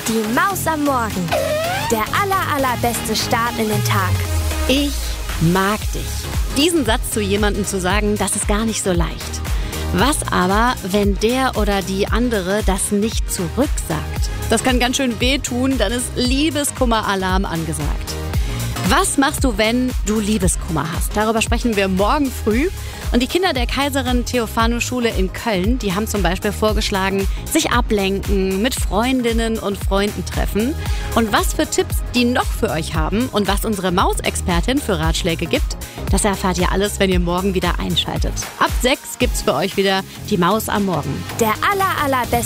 Die Maus am Morgen. Der allerbeste Start in den Tag. Ich mag dich. Diesen Satz zu jemandem zu sagen, das ist gar nicht so leicht. Was aber, wenn der oder die andere das nicht zurücksagt? Das kann ganz schön wehtun, dann ist Liebeskummer-Alarm angesagt. Was machst du, wenn du Liebeskummer hast? Darüber sprechen wir morgen früh. Und die Kinder der Kaiserin-Theophano-Schule in Köln, die haben zum Beispiel vorgeschlagen, sich ablenken, mit Freundinnen und Freunden treffen. Und was für Tipps die noch für euch haben und was unsere Mausexpertin für Ratschläge gibt, das erfahrt ihr alles, wenn ihr morgen wieder einschaltet. Ab 6 gibt's für euch wieder die Maus am Morgen. Der allerbeste